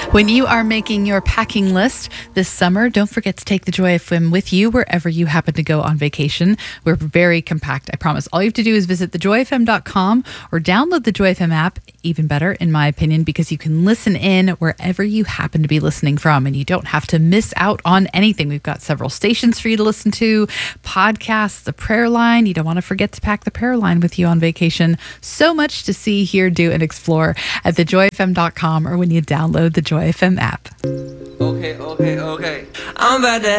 When you are making your packing list this summer, don't forget to take the Joy FM with you wherever you happen to go on vacation. We're very compact, I promise. All you have to do is visit thejoyfm.com or download the Joy FM app, even better, in my opinion, because you can listen in wherever you happen to be listening from, and you don't have to miss out on anything. We've got several stations for you to listen to, podcasts, the prayer line. You don't want to forget to pack the prayer line with you on vacation. So much to see, hear, do, and explore at thejoyfm.com or when you download the Joy FM app. Okay. I'm about to